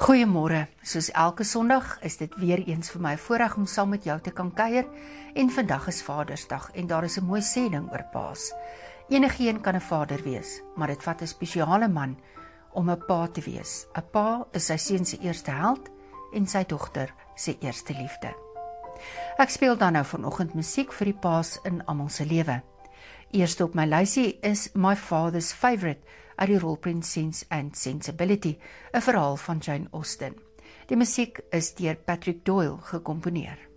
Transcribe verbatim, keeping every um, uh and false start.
Goeiemôre, soos elke Sondag is dit weer eens vir my voorreg om saam met jou te kan kuier en vandag is Vadersdag en daar is 'n mooi sêding oor paas. Enigeen kan 'n vader wees, maar dit vat 'n spesiale man om 'n pa te wees. 'n Pa is sy seun se eerste held en sy dogter se eerste liefde. Ek speel dan nou vanoggend musiek vir die paas in almal se lewe. Eerste op my lysie is My Father's Favourite uit die rolprent Sense and Sensibility, 'n verhaal van Jane Austen. Die musiek is deur Patrick Doyle gekomponeer.